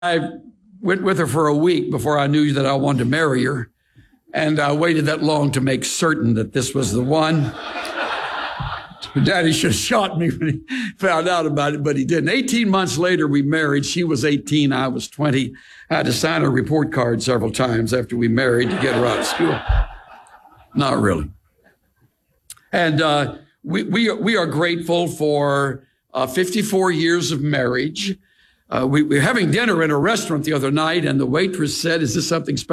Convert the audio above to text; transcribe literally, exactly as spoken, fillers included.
I went with her for a week before I knew that I wanted to marry her. And I waited that long to make certain that this was the one. Daddy should have shot me when he found out about it, but he didn't. eighteen months later, we married. She was eighteen, I was twenty. I had to sign her report card several times after we married to get her out of school. Not really. And uh, we, we, we are grateful for uh, fifty-four years of marriage. Uh, we, we were having dinner in a restaurant the other night, and the waitress said, "Is this something special?"